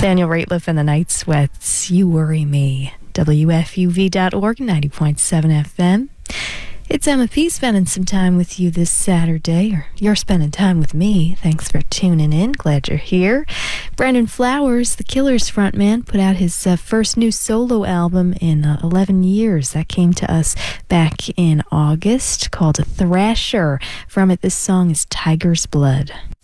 Daniel Rateliff and the Night Sweats, You Worry Me. WFUV.org, 90.7 FM. It's Emma P. spending some time with you this Saturday, or you're spending time with me. Thanks for tuning in. Glad you're here. Brandon Flowers, the Killers frontman, put out his first new solo album in 11 years. That came to us back in August, called Thrasher. From it, this song is Tiger's Blood.